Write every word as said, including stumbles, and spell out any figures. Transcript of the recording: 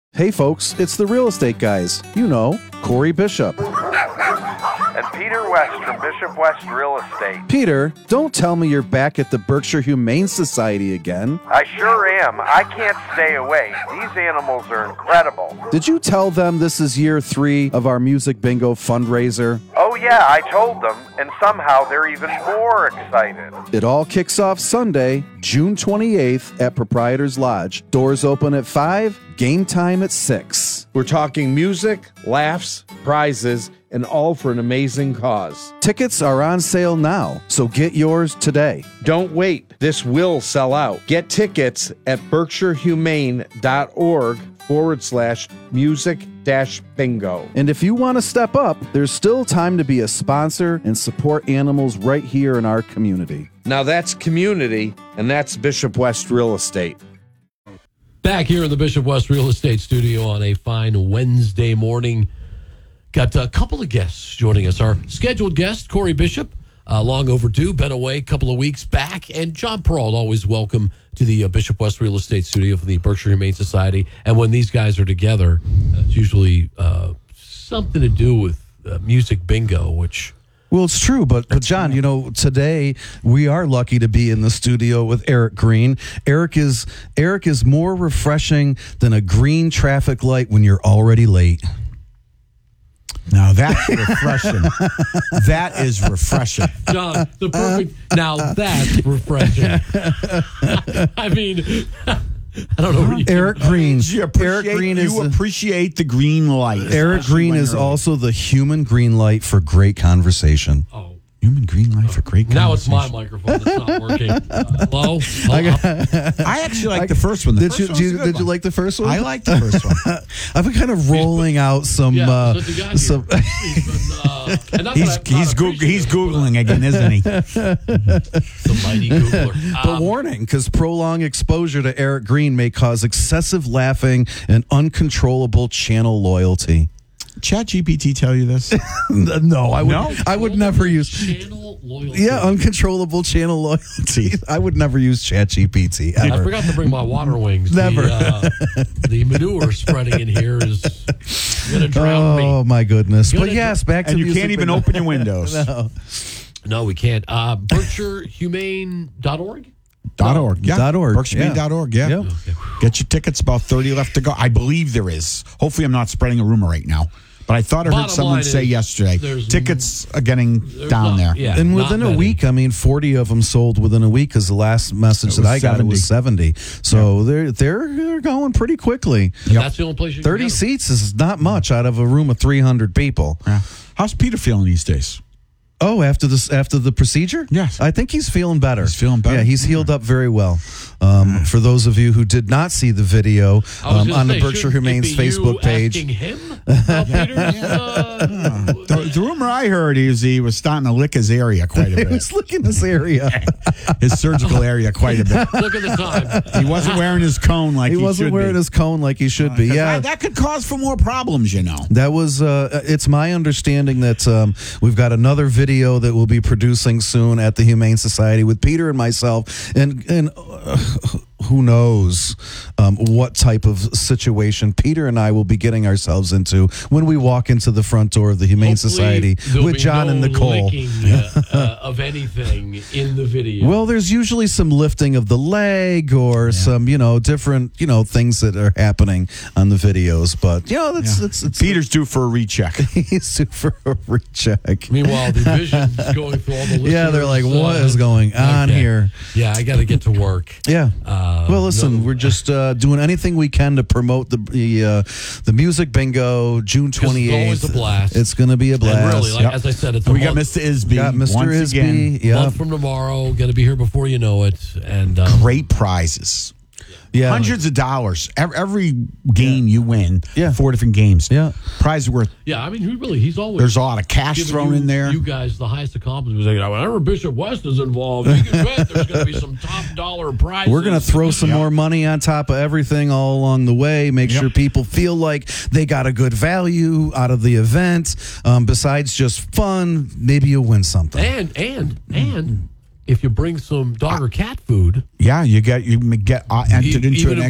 Hey folks, it's the real estate guys. You know, Corey Bishop. And Peter West from Bishop West Real Estate. Peter, don't tell me you're back at the Berkshire Humane Society again. I sure am. I can't stay away. These animals are incredible. Did you tell them this is year three of our Music Bingo fundraiser? Oh yeah, I told them, and somehow they're even more excited. It all kicks off Sunday, June twenty-eighth at Proprietor's Lodge. Doors open at five, game time at six. We're talking music, laughs, prizes, and all for an amazing cause. Tickets are on sale now, so get yours today. Don't wait. This will sell out. Get tickets at berkshirehumane.org forward slash music dash bingo. And if you want to step up, there's still time to be a sponsor and support animals right here in our community. Now that's community, and that's Bishop West Real Estate. Back here in the Bishop West Real Estate Studio on a fine Wednesday morning. Got a couple of guests joining us. Our scheduled guest, Corey Bishop, uh, long overdue, been away a couple of weeks back. And John Peralt, always welcome to the uh, Bishop West Real Estate Studio for the Berkshire Humane Society. And when these guys are together, uh, it's usually uh, something to do with uh, music bingo, which... Well, it's true, but, but John, you know, today we are lucky to be in the studio with Eric Green. Eric is Eric is more refreshing than a green traffic light when you're already late. Now that's refreshing. That is refreshing. John, the perfect... Now that's refreshing. I mean... I don't know. What you Eric Green. You Eric Green is you the, appreciate the green light. Eric Green is also the human green light for great conversation. Oh. Human green light for great Now it's conversation. my microphone that's not working. Uh, hello? hello? I actually like the first one. The Did first you one's did, a you, good did you one. like the first one? I like the first one. I've been kind of rolling out some. Yeah, uh, since he got here. some He's been, uh, and not He's that I'm not he's goog- he's appreciative, googling again, isn't he? The mighty Googler. But Um, warning, because prolonged exposure to Eric Green may cause excessive laughing and uncontrollable channel loyalty. ChatGPT tell you this? No, I would. No? I would never use. Channel loyalty. Yeah, uncontrollable channel loyalty. I would never use ChatGPT I ever. forgot to bring my water wings. Never. The, uh, the manure spreading in here is going to drown me. Oh my goodness! Gonna But yes, back to And you music can't even bingo. open your windows. No. No, we can't. Uh, Berkshire Humane dot org? Dot org. Yeah. Dot org, Berkshire yeah. dot org. Yeah. Yep. Get your tickets. About thirty left to go. I believe there is. Hopefully, I'm not spreading a rumor right now. But I thought I heard Bottom someone line say is yesterday there's- tickets are getting down not- there. yeah. And not within a many. week, I mean, forty of them sold within a week because the last message It that was I got it was seventy. So Yeah. they're, they're they're going pretty quickly. And that's the only place you can thirty get 'em. seats is not much out of a room of three hundred people. Yeah. How's Peter feeling these days? Oh, after this, after the procedure? Yes. I think he's feeling better. He's feeling better? Yeah, he's healed up very well. Um, for those of you who did not see the video I was um, gonna on the say, Berkshire shouldn't it Humane's be you Facebook page. asking him about Peter's, uh, The, the rumor I heard is he was starting to lick his area quite a He bit. was looking this area. His surgical area quite a bit. Look at the time. He wasn't wearing his cone like He he, wasn't should wearing be. his cone like he should be. 'Cause Yeah. that, that could cause for more problems, you know. That was, uh, it's my understanding that um, we've got another video that we'll be producing soon at the Humane Society with Peter and myself. And, and uh, who knows um, what type of situation Peter and I will be getting ourselves into when we walk into the front door of the Humane Hopefully, Society there'll with be John no and Nicole. licking, uh, uh, of anything in the video. Well, there's usually some lifting of the leg or some, you know, different, you know, things that are happening on the videos. But, you know, that's, Yeah. it's, it's Peter's due for a recheck. he's super a recheck. Meanwhile, the vision's going through all the listeners. Yeah, they're like, what uh, is going on okay. here? Yeah, I got to get to work. Yeah. Uh, well, listen, no- we're just uh, doing anything we can to promote the the, uh, the music bingo June twenty-eighth. It's always a blast. It's going to be a And blast. really, like, Yep. as I said, it's a We got month, Mister Isby. Got Mister once Isby. again. Yeah. month from tomorrow. Going to be here before you know it. And um, Great prizes. Yeah. Hundreds of dollars. Every, every game you win, Yeah. four different games. Yeah. Prize worth. yeah, I mean, he really, he's always There's a lot of cash giving thrown you, in there. You guys, the highest accomplishment. Like, whenever Bishop West is involved, you can bet there's going to be some top dollar prizes. We're going to throw some more money on top of everything all along the way. Make Yep. sure people feel like they got a good value out of the event. Um, besides just fun, maybe you'll win something. And and and if you bring some dog or cat food, Yeah, you get you get uh, entered E- into even an if